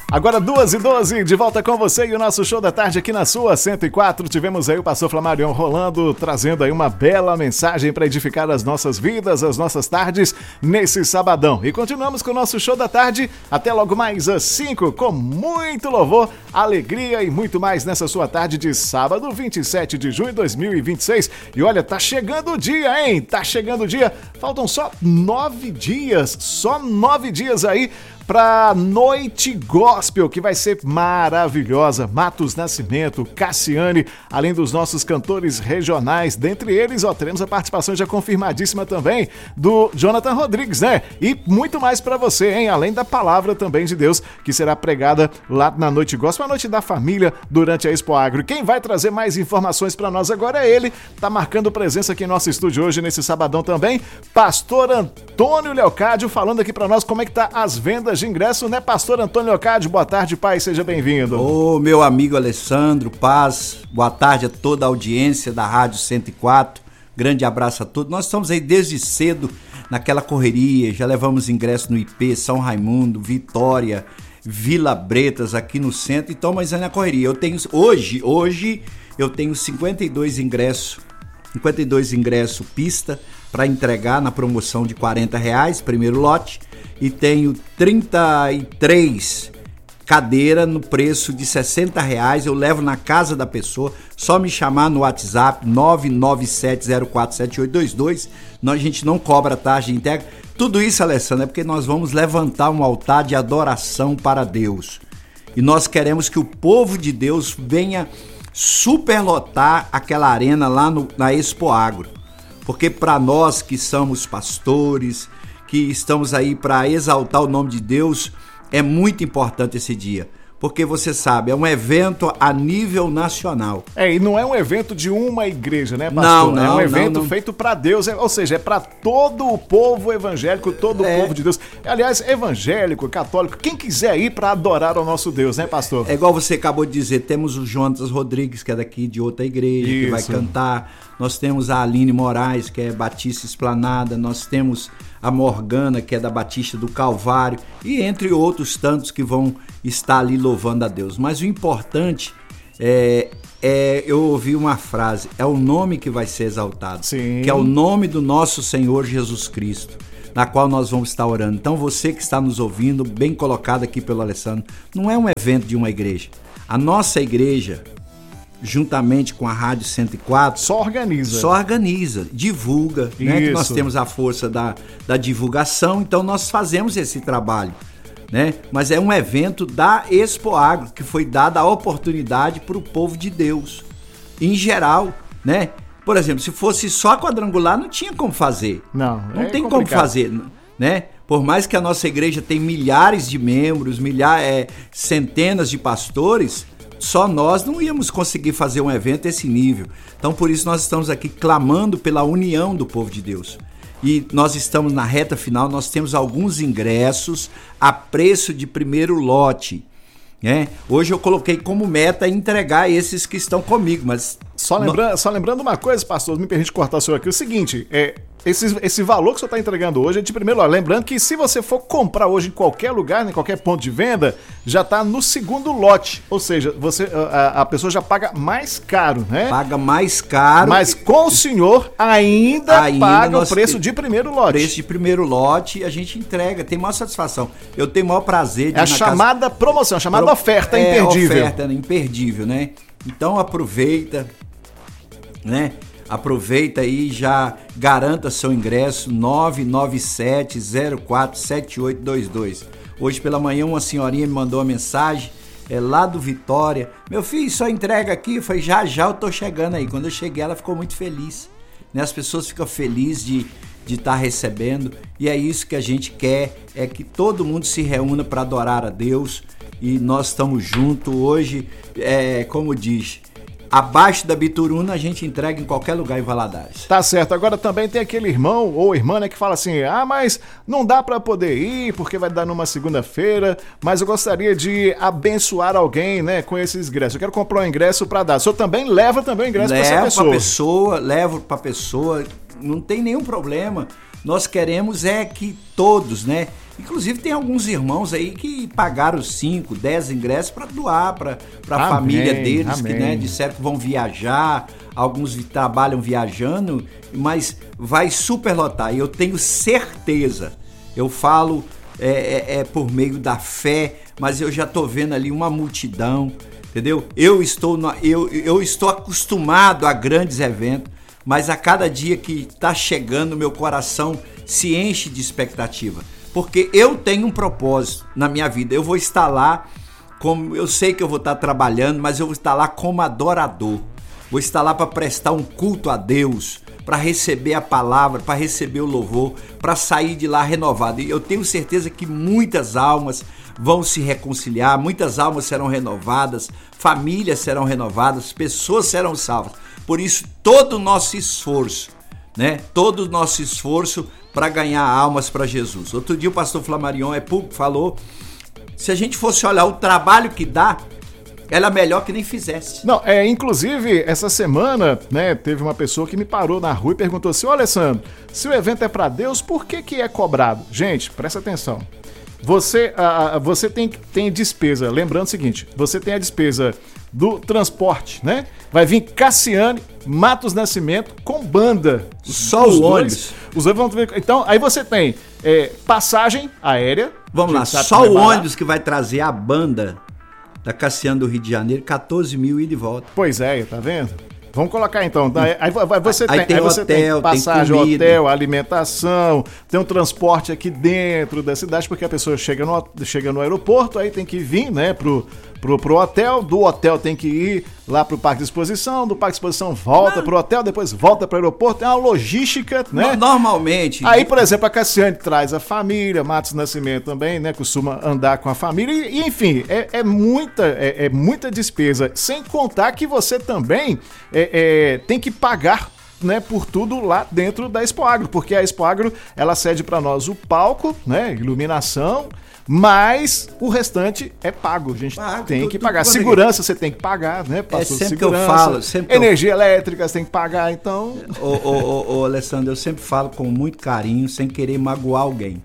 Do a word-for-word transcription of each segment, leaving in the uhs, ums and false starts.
Agora duas e doze, de volta com você e o nosso show da tarde aqui na sua cento e quatro. Tivemos aí o pastor Flamarion rolando, trazendo aí uma bela mensagem para edificar as nossas vidas, as nossas tardes nesse sabadão. E continuamos com o nosso show da tarde até logo mais às cinco, com muito louvor, alegria e muito mais nessa sua tarde de sábado, vinte e sete de junho de dois mil e vinte e seis. E olha, tá chegando o dia, hein? Tá chegando o dia. Faltam só nove dias, só nove dias aí pra Noite Gospel, que vai ser maravilhosa. Matos Nascimento, Cassiane, além dos nossos cantores regionais, dentre eles, ó, teremos a participação já confirmadíssima também do Jonathan Rodrigues, né? E muito mais pra você, hein? Além da palavra também de Deus, que será pregada lá na Noite Gospel, a Noite da Família, durante a Expo Agro. Quem vai trazer mais informações pra nós agora é ele, tá marcando presença aqui em nosso estúdio hoje, nesse sabadão também, pastor Antônio Leocádio, falando aqui pra nós como é que tá as vendas de ingresso, né, pastor Antônio Leocádio? Boa tarde, pai, seja bem-vindo. Ô, meu amigo Alessandro, paz, boa tarde a toda a audiência da Rádio cento e quatro, grande abraço a todos. Nós estamos aí desde cedo naquela correria, já levamos ingresso no I P, São Raimundo, Vitória, Vila Bretas, aqui no centro, então, mas é na correria. Eu tenho, hoje, hoje, eu tenho cinquenta e dois ingressos, cinquenta e dois ingressos pista, para entregar na promoção de quarenta reais, primeiro lote, e tenho trinta e três cadeiras no preço de sessenta reais, eu levo na casa da pessoa, só me chamar no WhatsApp nove nove sete zero quatro sete oito dois dois, a gente não cobra taxa de entrega. Tudo isso, Alessandro, é porque nós vamos levantar um altar de adoração para Deus, e nós queremos que o povo de Deus venha superlotar aquela arena lá no, na Expo Agro, porque para nós que somos pastores, que estamos aí para exaltar o nome de Deus, é muito importante esse dia, porque você sabe, é um evento a nível nacional. É, e não é um evento de uma igreja, né, pastor? Não, não, é um evento não, não. feito para Deus, é, ou seja, é para todo o povo evangélico, todo é. o povo de Deus. Aliás, evangélico, católico, quem quiser ir para adorar ao nosso Deus, né, pastor? É igual você acabou de dizer, temos o Jonas Rodrigues, que é daqui de outra igreja, Isso. que vai cantar. Nós temos a Aline Moraes, que é Batista Esplanada, nós temos a Morgana, que é da Batista do Calvário, e entre outros tantos que vão estar ali louvando a Deus. Mas o importante é, é eu ouvi uma frase, é o nome que vai ser exaltado, Sim. que é o nome do nosso Senhor Jesus Cristo, na qual nós vamos estar orando. Então você que está nos ouvindo, bem colocado aqui pelo Alessandro, não é um evento de uma igreja. A nossa igreja, juntamente com a Rádio cento e quatro, só organiza, só organiza, divulga, né? Que nós temos a força da, da divulgação, então nós fazemos esse trabalho, né? Mas é um evento da Expo Agro, que foi dada a oportunidade para o povo de Deus, em geral, né? Por exemplo, se fosse só quadrangular, não tinha como fazer. Não, não é tem complicado. como fazer, né? Por mais que a nossa igreja tenha milhares de membros, milhares, é, centenas de pastores, só nós não íamos conseguir fazer um evento desse nível. Então, por isso, nós estamos aqui clamando pela união do povo de Deus. E nós estamos na reta final, nós temos alguns ingressos a preço de primeiro lote, né? Hoje eu coloquei como meta entregar esses que estão comigo, mas... Só, lembra... no... Só lembrando uma coisa, pastor, me permite cortar o senhor aqui, o seguinte, é... Esse, esse valor que o senhor está entregando hoje é de primeiro lote. Lembrando que se você for comprar hoje em qualquer lugar, em qualquer ponto de venda, já está no segundo lote. Ou seja, você, a, a pessoa já paga mais caro, né? Paga mais caro. Mas com o senhor ainda, ainda paga o preço de primeiro lote. Preço de primeiro lote, a gente entrega, tem maior satisfação. Eu tenho o maior prazer de É a chamada casa... promoção, a chamada Pro... oferta é, imperdível. Oferta imperdível, né? Então aproveita, né? Aproveita aí e já garanta seu ingresso, nove nove sete zero quatro sete oito dois dois. Hoje pela manhã uma senhorinha me mandou uma mensagem, é lá do Vitória. Meu filho, só entrega aqui. Eu falei, já já eu tô chegando aí. Quando eu cheguei, ela ficou muito feliz, né? As pessoas ficam felizes de de estar recebendo, e é isso que a gente quer, é que todo mundo se reúna para adorar a Deus, e nós estamos juntos hoje, é, como diz... Abaixo da Bituruna a gente entrega em qualquer lugar em Valadares. Tá certo. Agora também tem aquele irmão ou irmã, né, que fala assim, ah, mas não dá pra poder ir porque vai dar numa segunda-feira, mas eu gostaria de abençoar alguém, né, com esses ingressos. Eu quero comprar um ingresso pra dar. O senhor também leva também o ingresso leva pra essa pessoa? Pra pessoa, levo pra pessoa, não tem nenhum problema. Nós queremos é que todos, né, Inclusive tem alguns irmãos aí que pagaram cinco, dez ingressos para doar para a família deles, amém. Que né, disseram que vão viajar, alguns trabalham viajando, mas vai superlotar. E eu tenho certeza, eu falo é, é, é por meio da fé, mas eu já estou vendo ali uma multidão, entendeu? Eu estou, no, eu, eu estou acostumado a grandes eventos, mas a cada dia que está chegando, meu coração se enche de expectativa. Porque eu tenho um propósito na minha vida. Eu vou estar lá, como eu sei que eu vou estar trabalhando, mas eu vou estar lá como adorador. Vou estar lá para prestar um culto a Deus, para receber a palavra, para receber o louvor, para sair de lá renovado. E eu tenho certeza que muitas almas vão se reconciliar, muitas almas serão renovadas, famílias serão renovadas, pessoas serão salvas. Por isso, todo o nosso esforço, né? Todo o nosso esforço para ganhar almas para Jesus. Outro dia o pastor Flamarion é público, falou, se a gente fosse olhar o trabalho que dá, ela é melhor que nem fizesse. Não, é, inclusive, essa semana, né, teve uma pessoa que me parou na rua e perguntou assim, ô Alessandro, se o evento é para Deus, por que que é cobrado? Gente, presta atenção. Você, a, a, você tem, tem despesa, lembrando o seguinte, você tem a despesa do transporte, né? Vai vir Cassiane, Matos Nascimento com banda. Só o ônibus. Os dois vão ver. Então, aí você tem é, passagem aérea. Vamos lá, só o ônibus que vai trazer a banda da Cassiane do Rio de Janeiro, catorze mil ida e volta. Pois é, tá vendo? Vamos colocar então. Aí você aí tem, tem aí você hotel, tem passagem, tem comida, hotel, alimentação, tem um transporte aqui dentro da cidade, porque a pessoa chega no, chega no aeroporto, aí tem que vir, né, pro, pro, pro hotel, do hotel tem que ir lá pro parque de exposição, do parque de exposição volta Não. pro hotel, depois volta pro aeroporto, é uma logística, né? Normalmente. Aí, por exemplo, a Cassiane traz a família, Matos Nascimento também, né, costuma andar com a família, e, e enfim, é, é, muita, é, é muita despesa, sem contar que você também é, é, tem que pagar, né, por tudo lá dentro da Expoagro, porque a Expoagro, ela cede para nós o palco, né, iluminação, mas o restante é pago, a gente pago, tem tudo, que pagar. Tudo, segurança você tem que pagar, né? Passou é sempre que eu falo. Sempre energia eu... elétrica você tem que pagar, então... Ô, ô, ô, ô, Alessandro, eu sempre falo com muito carinho, sem querer magoar alguém,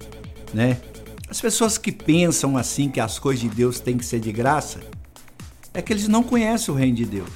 né? As pessoas que pensam assim, que as coisas de Deus têm que ser de graça, é que eles não conhecem o reino de Deus.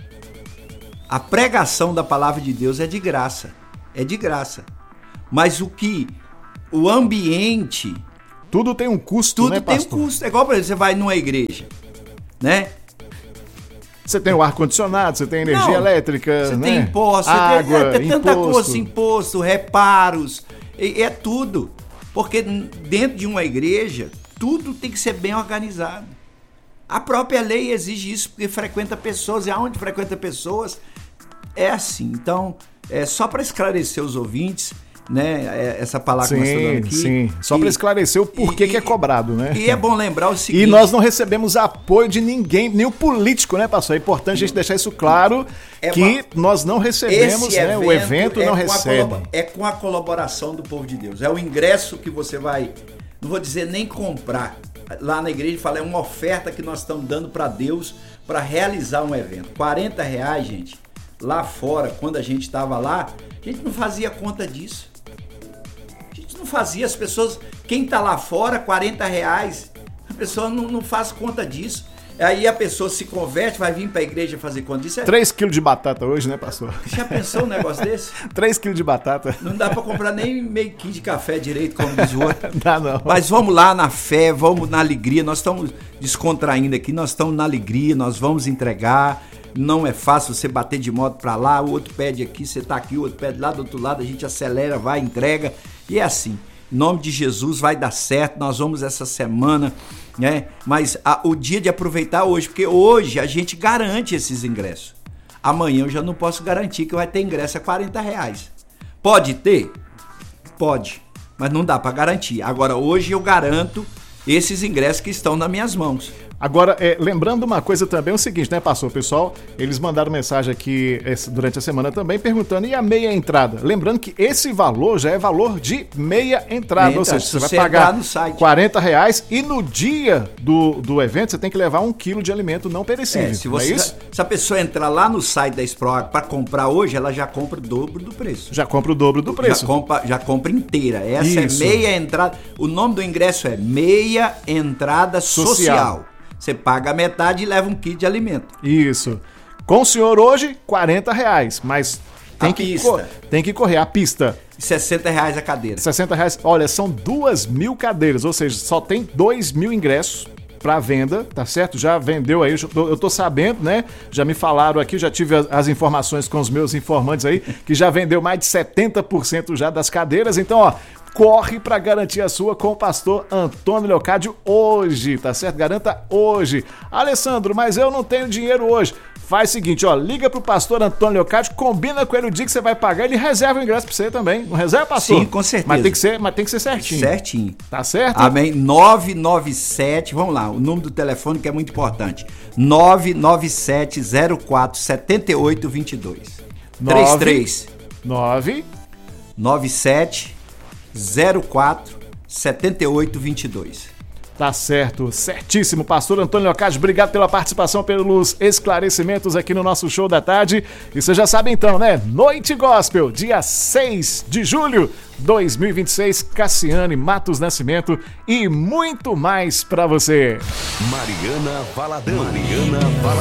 A pregação da palavra de Deus é de graça, é de graça. Mas o que... O ambiente... Tudo tem um custo, Tudo né, tem pastor? um custo. É igual, por exemplo, você vai numa igreja, né? Você tem o ar-condicionado, você tem energia Não, elétrica, você né? tem imposto, água, você tem, é, tem tanta imposto. coisa, imposto, reparos, é, é tudo. Porque dentro de uma igreja, tudo tem que ser bem organizado. A própria lei exige isso, porque frequenta pessoas, e aonde frequenta pessoas, é assim. Então, é só para esclarecer os ouvintes, né, essa palavra sim, que nós estamos dando aqui. Sim, só para esclarecer o porquê e, que é cobrado, né? E é bom lembrar o seguinte... E nós não recebemos apoio de ninguém, nem o político, né, pastor? É importante a gente deixar isso claro, é que uma... nós não recebemos, né, evento o evento é não recebe. Colab... É com a colaboração do povo de Deus. É o ingresso que você vai, não vou dizer nem comprar. Lá na igreja fala, é uma oferta que nós estamos dando para Deus para realizar um evento. quarenta reais, gente, lá fora, quando a gente estava lá, a gente não fazia conta disso. Não fazia, as pessoas, quem tá lá fora, quarenta reais, a pessoa não, não faz conta disso. Aí a pessoa se converte, vai vir pra igreja fazer conta disso. É... três quilos de batata hoje, né, pastor? Já pensou um negócio desse? três quilos de batata. Não dá pra comprar nem meio quilo de café direito, como diz o outro. Dá não. Mas vamos lá na fé, vamos na alegria, nós estamos descontraindo aqui, nós estamos na alegria, nós vamos entregar. Não é fácil você bater de moto pra lá, o outro pede aqui, você tá aqui, o outro pede lá do outro lado, a gente acelera, vai, entrega, e é assim. Em nome de Jesus vai dar certo, nós vamos essa semana, né? Mas a, o dia de aproveitar hoje, porque hoje a gente garante esses ingressos. Amanhã eu já não posso garantir que vai ter ingresso a quarenta reais. Pode ter? Pode, mas não dá pra garantir. Agora hoje eu garanto esses ingressos que estão nas minhas mãos. Agora, é, lembrando uma coisa também, é o seguinte, né, pastor? O pessoal, eles mandaram mensagem aqui esse, durante a semana também, perguntando, e a meia entrada? Lembrando que esse valor já é valor de meia entrada, meia ou seja, você vai você pagar no site. quarenta reais e no dia do, do evento você tem que levar um quilo de alimento não perecível, é, se você, não é isso? Se a pessoa entrar lá no site da Exproagro para comprar hoje, ela já compra o dobro do preço. Já compra o dobro do preço. Já compra, já compra inteira. Essa isso. é meia entrada. O nome do ingresso é meia entrada social. social. Você paga a metade e leva um kit de alimento. Isso. Com o senhor hoje, quarenta reais, mas tem a que, pista. tem que correr a pista. sessenta reais a cadeira. sessenta reais. Olha, são duas mil cadeiras, ou seja, só tem dois mil ingressos para venda, tá certo? Já vendeu aí, eu tô, eu tô sabendo, né? Já me falaram aqui, já tive as, as informações com os meus informantes aí, que já vendeu mais de setenta por cento já das cadeiras. Então, ó, corre para garantir a sua com o pastor Antônio Leocádio hoje, tá certo? Garanta hoje. Alessandro, mas eu não tenho dinheiro hoje. Faz o seguinte, ó, liga pro pastor Antônio Leocádio, combina com ele o dia que você vai pagar, ele reserva o ingresso pra você também. Não reserva, pastor? Sim, com certeza. Mas tem que ser, mas tem que ser certinho. Certinho. Tá certo? Amém. nove nove sete, vamos lá, o número do telefone que é muito importante. nove nove sete zero quatro sete oito dois dois. trinta e três. nove nove sete zero quatro sete oito dois dois. Tá certo, certíssimo. Pastor Antônio Leocádio, obrigado pela participação, pelos esclarecimentos aqui no nosso show da tarde. E você já sabe então, né? Noite Gospel, dia seis de julho de dois mil e vinte e seis, Cassiane Matos Nascimento e muito mais pra você. Mariana Valadão. Mariana Valadão.